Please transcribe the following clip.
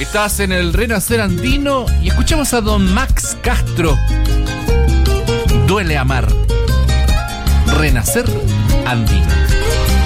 Estás en el Renacer Andino y escuchamos a don Max Castro. Duele amar. Renacer Andino.